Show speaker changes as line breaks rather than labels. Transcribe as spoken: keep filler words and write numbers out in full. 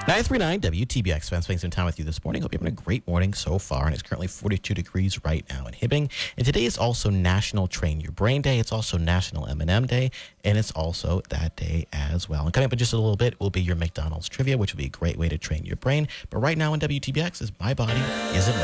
nine three nine W T B X. Fans, spending some time with you this morning. Hope you're having a great morning so far. And it's currently forty-two degrees right now in Hibbing. And today is also National Train Your Brain Day. It's also National M and M Day. And it's also that day as well. And coming up in just a little bit will be your McDonald's trivia, which will be a great way to train your brain. But right now in W T B X is My Body Isn't